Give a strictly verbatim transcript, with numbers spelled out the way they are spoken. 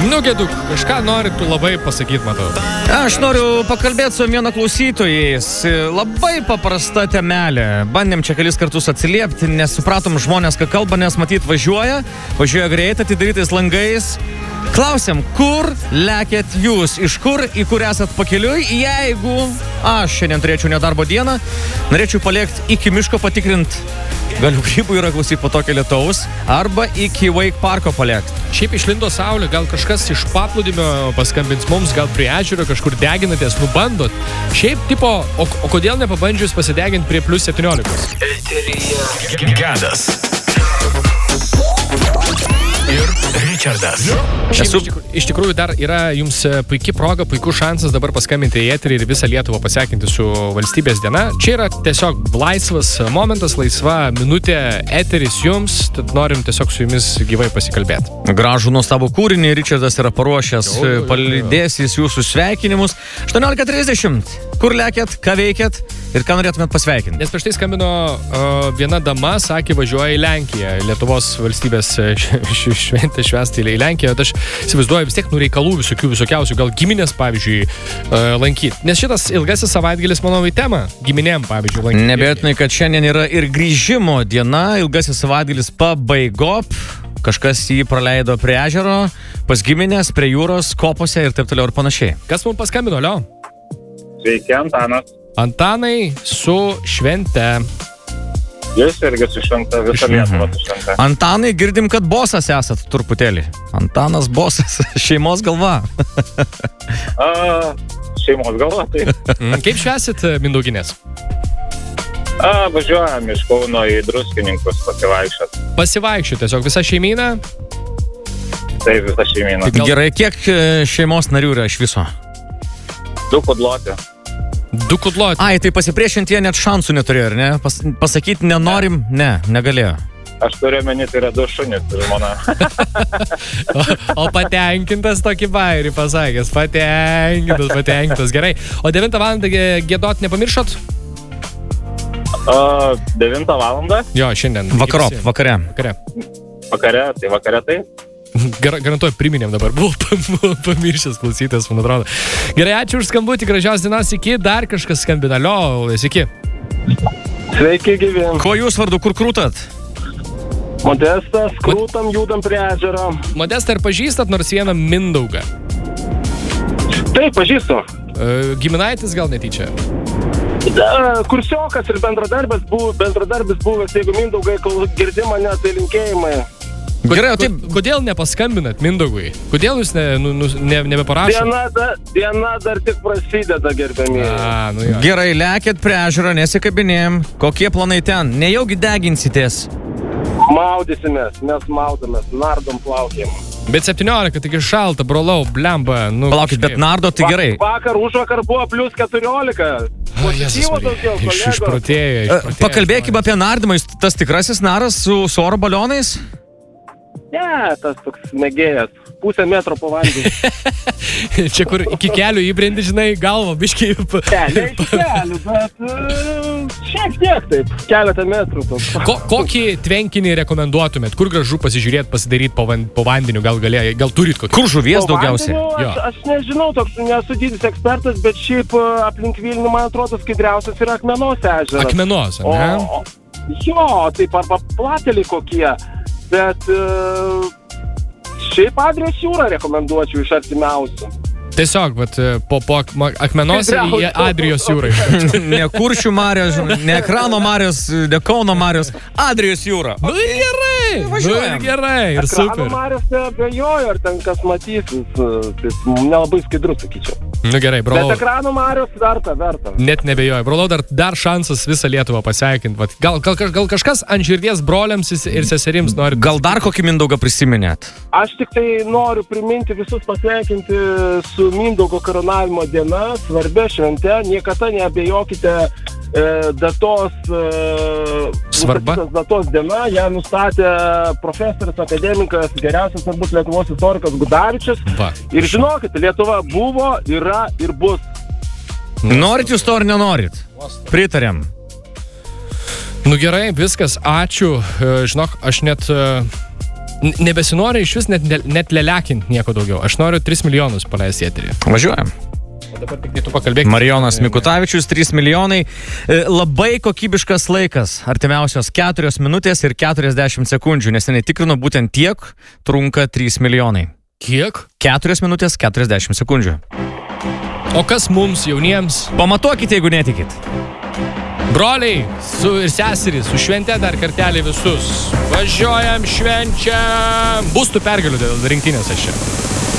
Nu, Geduk, kažką nori tu labai pasakyti, matau. Aš noriu pakalbėti su vieno klausytojais. Labai paprasta temelė. Bandėm čia kelis kartus atsiliepti, nesupratom žmonės, ką kalba, nes matyt važiuoja. Važiuoja greitai, atidarytais langais. Klausiam, kur lekėt jūs? Iš kur, į kur esat pakeliui? Jeigu aš šiandien turėčiau nedarbo dieną, norėčiau palėkti iki miško patikrint, galiu grybų yra klausyti po tokio lietaus, arba iki Wake Parko palėkti. Šiaip išlindo saulė, gal kažkas iš paplūdimio paskambins mums, gal prie ežero kažkur deginatės, nubandot. Šiaip tipo, o, o kodėl nepabandžius pasideginti prie plus septyniolikos? Eteryje Gedas ir Richardas. Šiaip, iš, tikrųjų, iš tikrųjų dar yra jums puikia proga, puikus šansas dabar paskambinti į eterį ir visą Lietuvą pasveikinti su valstybės diena. Čia yra tiesiog laisvas momentas, laisva minutė, eteris jums, tad norim tiesiog su jumis gyvai pasikalbėti. Gražų nuostabų kūrinį Richardas yra paruošęs, palydės jis jūsų sveikinimus. aštuoniolika trisdešimt. Kur lekėt, ką veikėt ir ką norėtumėt pasveikinti? Nes prieš tai skambino uh, viena dama, sakė, važiuoja į Lenkiją, Lietuvos valstybės šventę švęsti į Lenkiją. Aš įsivaizduoju vis tiek nu reikalų visokių visokiausių, gal giminės, pavyzdžiui, uh, lankyti. Nes šitas ilgasis savaitgalis, manau, į temą giminėm, pavyzdžiui, lankyti. Nebejotinai, kad šiandien yra ir grįžimo diena, ilgasis savaitgalis pabaigop. Kažkas jį praleido prie ežero, pas giminės, prie jūros, kopose ir taip toliau ir panašiai. Kas mums paskambino, Leo? Sveiki, Antanas. Antanai, su švente. Jūs irgi su švente, visą Lietuvą su švente. Antanai, girdim, kad bosas esat truputėlį. Antanas bosas, šeimos galva. A, šeimos galva, tai. Kaip švęsit Mindauginės? A, važiuojam iš Kauno į Druskininkus pasivaikščiot. Pasivaikščiot, tiesiog visa šeimyna? Taip, visa šeimyna. Gal... Gerai, kiek šeimos narių yra iš viso? Du kudloti. Du kudloti. Ai, tai pasipriešinti jie net šansų neturėjo, ar ne? Pas, pasakyti nenorim? Ne, negalėjo. Aš turiu menį, tai yra du šunys, tai žmona. o, o patenkintas tokį bairį pasakęs. Patenkintas, patenkintas. Gerai. O devintą valandą giedot nepamiršot? Uh, devintą valandą? Jo, šiandien. Vakarop, vakare. Vakare. Vakare, tai vakare tai? Gar, garantuoju, priminėm dabar. Buvau pamiršęs klausytas, man atrodo. Gerai, ačiū už skambutį, gražios dienos, iki dar kažkas skambina. Alio, sveiki. Sveiki, gyvi. Ko jūs vardu, kur krūtat? Modestas, krūtam, judam prie ežero. Modestą ir pažįstat nors vieną Mindaugą? Taip, pažįstu. E, giminaitis gal netyčia? Da, kursiokas ir bendradarbis, buvo, bendradarbis buvęs, jeigu Mindaugai girdi mane, tai linkėjimai. Gerai, o taip... Kodėl nepaskambinat Mindaugui? Kodėl jūs ne, nu, ne, nebeparašot? Diena, da, diena dar tik prasideda, gerbėmieji. A, nu jo. Gerai, lekėt prie ežero, nesikabinėjom. Kokie planai ten? Nejaugi deginsitės? Maudysimės, mes maudamės, nardom plaukėm. Bet septyniolika, taigi šalta, brolau, blemba. Nu, Palaukit, bet nardo, tai gerai. Vakar, užvakar buvo plus keturiolika. Pozityvo daugiau, kolegos. Iš, išprotėjo, išprotėjo. Pakalbėkime apie nardymą. Tas tikrasis naras su, su oro balionais? Ne, tas toks mėgėjas. Pusę metro po vandenį. Čia kur iki kelių įbrendi, žinai, galvą, biškiai. Ne, ne iki kelių, bet uh, šiek tiek taip, keletą metrų. Ko, kokį tvenkinį rekomenduotumėt? Kur gražu pasižiūrėti, pasidaryti po, van, po vandeniu? Gal, galė, gal turit kokį? Kur žuvies daugiausiai? Vandeniu, aš, aš nežinau, toks nesu didis ekspertas, bet šiaip aplink Vilnių, man atrodo, skaidriausias yra Akmenos ežeras. Akmenos, ne? O, jo, taip arba plateliai kokie. Bet uh, šiaip Adrijos jūrą rekomenduočiau iš artimiausių. Tiesiog, bet po, po Akmenos į Adrijos jūrą. Ne Kuršių marios, ne Ekrano marios, ne Kauno marios, Adrijos jūra. Nu ir gerai, nu ir gerai, ir super. Ekrano marios neabejoju, ar ten kas matysis, tai nelabai skaidru, sakyčiau. Nu gerai, brolau. Bet Ekrano marios verta, verta. Net nebejoju. Brolau, dar, dar šansas visą Lietuvą pasveikinti. Gal, gal, gal kažkas ant širdies broliams ir seserims nori... Gal dar kokį Mindaugą prisiminėt? Aš tik tai noriu priminti visus pasveikinti su Mindaugo karūnavimo diena, svarbia švente. Niekada neabejokite e, datos, e, Svarba. datos diena. Ją nustatė profesorius, akademikas, geriausias turbūt Lietuvos istorikas Gudavičius. Va. Ir žinokite, Lietuva buvo, yra ir bus. Norit jūs to ar nenorit? Pritarėm. Nu gerai, viskas, ačiū. Žinok, aš net Nebesinori iš vis net, net lelekint nieko daugiau. Aš noriu tris milijonus paleisti eterį. Važiuojam. O dabar tik tu pakalbėk. Marijonas Mikutavičius, trys milijonai. Labai kokybiškas laikas. Artimiausios keturios minutės ir keturiasdešimt sekundžių, nes netikrino būtent tiek trunka trys milijonai. Kiek? keturios minutės keturiasdešimt sekundžių. O kas mums, jauniems? Pamatuokite, jeigu netikit. Broliai su ir seserys, su švente dar kartelį visus. Važiuojam, švenčiam. Bus tų pergalių dėl rinktinės aš čia.